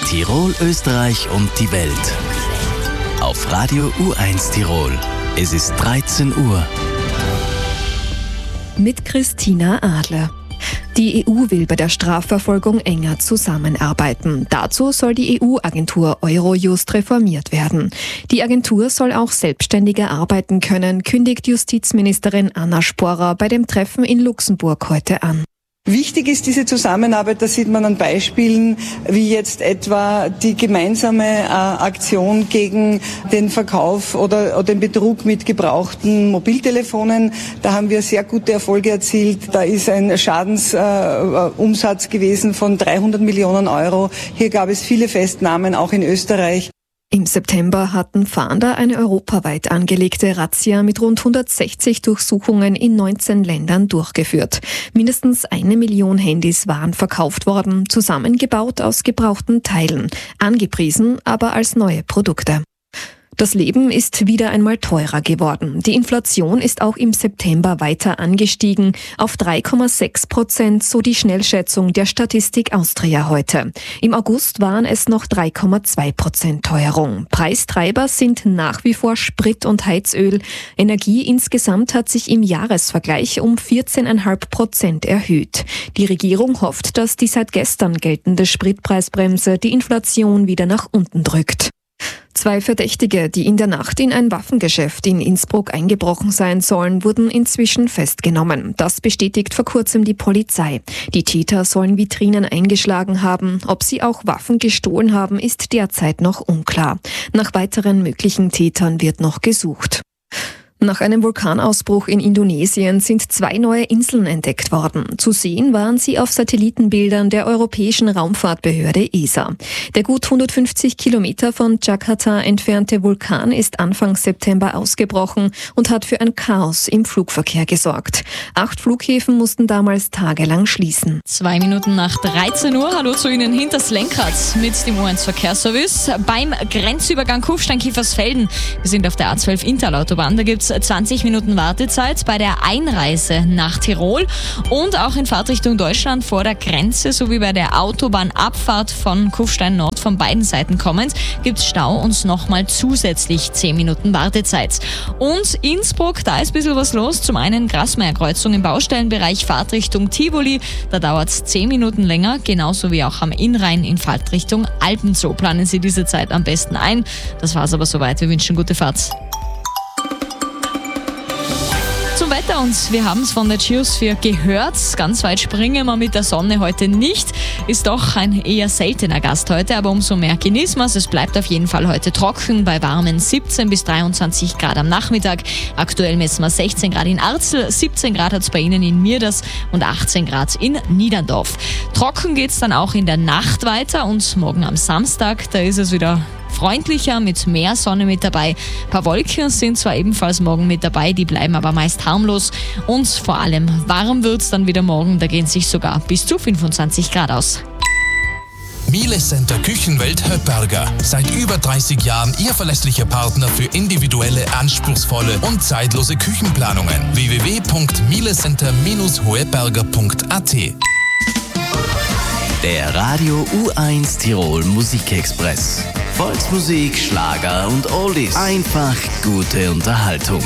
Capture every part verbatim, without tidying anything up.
Tirol, Österreich und die Welt. Auf Radio U eins Tirol. Es ist dreizehn Uhr. Mit Christina Adler. Die E U will bei der Strafverfolgung enger zusammenarbeiten. Dazu soll die E U-Agentur Eurojust reformiert werden. Die Agentur soll auch selbstständiger arbeiten können, kündigt Justizministerin Anna Sporer bei dem Treffen in Luxemburg heute an. Wichtig ist diese Zusammenarbeit, das sieht man an Beispielen wie jetzt etwa die gemeinsame äh, Aktion gegen den Verkauf oder, oder den Betrug mit gebrauchten Mobiltelefonen. Da haben wir sehr gute Erfolge erzielt. Da ist ein Schadensumsatz äh, gewesen von dreihundert Millionen Euro. Hier gab es viele Festnahmen, auch in Österreich. Im September hatten Fahnder eine europaweit angelegte Razzia mit rund hundertsechzig Durchsuchungen in neunzehn Ländern durchgeführt. Mindestens eine Million Handys waren verkauft worden, zusammengebaut aus gebrauchten Teilen, angepriesen aber als neue Produkte. Das Leben ist wieder einmal teurer geworden. Die Inflation ist auch im September weiter angestiegen auf drei Komma sechs Prozent, so die Schnellschätzung der Statistik Austria heute. Im August waren es noch drei Komma zwei Prozent Teuerung. Preistreiber sind nach wie vor Sprit und Heizöl. Energie insgesamt hat sich im Jahresvergleich um vierzehn Komma fünf Prozent erhöht. Die Regierung hofft, dass die seit gestern geltende Spritpreisbremse die Inflation wieder nach unten drückt. Zwei Verdächtige, die in der Nacht in ein Waffengeschäft in Innsbruck eingebrochen sein sollen, wurden inzwischen festgenommen. Das bestätigt vor kurzem die Polizei. Die Täter sollen Vitrinen eingeschlagen haben. Ob sie auch Waffen gestohlen haben, ist derzeit noch unklar. Nach weiteren möglichen Tätern wird noch gesucht. Nach einem Vulkanausbruch in Indonesien sind zwei neue Inseln entdeckt worden. Zu sehen waren sie auf Satellitenbildern der Europäischen Raumfahrtbehörde E S A. Der gut hundertfünfzig Kilometer von Jakarta entfernte Vulkan ist Anfang September ausgebrochen und hat für ein Chaos im Flugverkehr gesorgt. Acht Flughäfen mussten damals tagelang schließen. Zwei Minuten nach dreizehn Uhr. Hallo zu Ihnen hinters Lenkrad mit dem U eins Verkehrsservice beim Grenzübergang Kufstein-Kiefersfelden. Wir sind auf der A zwölf Interlautobahn. Da gibt's zwanzig Minuten Wartezeit bei der Einreise nach Tirol und auch in Fahrtrichtung Deutschland vor der Grenze sowie bei der Autobahnabfahrt von Kufstein Nord von beiden Seiten kommend gibt es Stau und nochmal zusätzlich zehn Minuten Wartezeit. Und Innsbruck, da ist ein bisschen was los. Zum einen Grasmeierkreuzung im Baustellenbereich Fahrtrichtung Tivoli, da dauert es zehn Minuten länger, genauso wie auch am Innrhein in Fahrtrichtung Alpenzoo. Planen Sie diese Zeit am besten ein. Das war's aber soweit. Wir wünschen gute Fahrt. Zum Wetter und wir haben es von der Geosphere gehört. Ganz weit springen wir mit der Sonne heute nicht. Ist doch ein eher seltener Gast heute, aber umso mehr genießen wir es. Es bleibt auf jeden Fall heute trocken bei warmen siebzehn bis dreiundzwanzig Grad am Nachmittag. Aktuell messen wir sechzehn Grad in Arzl, siebzehn Grad hat es bei Ihnen in Mirders und achtzehn Grad in Niederndorf. Trocken geht es dann auch in der Nacht weiter und morgen am Samstag, da ist es wieder freundlicher, mit mehr Sonne mit dabei. Ein paar Wolken sind zwar ebenfalls morgen mit dabei, die bleiben aber meist harmlos. Und vor allem warm wird es dann wieder morgen, da gehen sich sogar bis zu fünfundzwanzig Grad aus. Miele Center Küchenwelt Höppberger. Seit über dreißig Jahren Ihr verlässlicher Partner für individuelle, anspruchsvolle und zeitlose Küchenplanungen. w w w punkt mielecenter höppberger punkt a t. Der Radio U eins Tirol Musikexpress. Volksmusik, Schlager und Oldies. Einfach gute Unterhaltung.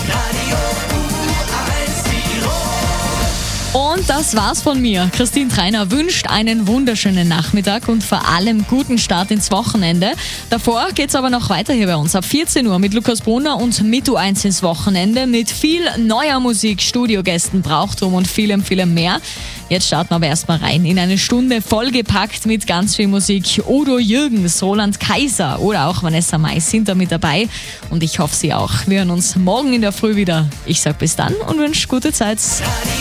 Und das war's von mir. Christine Treiner wünscht einen wunderschönen Nachmittag und vor allem guten Start ins Wochenende. Davor geht's aber noch weiter hier bei uns ab vierzehn Uhr mit Lukas Brunner und mit U eins ins Wochenende mit viel neuer Musik, Studiogästen, Brauchtum und vielem, vielem mehr. Jetzt starten wir aber erstmal rein in eine Stunde vollgepackt mit ganz viel Musik. Udo Jürgens, Roland Kaiser oder auch Vanessa Mais sind da mit dabei und ich hoffe, Sie auch. Wir hören uns morgen in der Früh wieder. Ich sag bis dann und wünsche gute Zeit.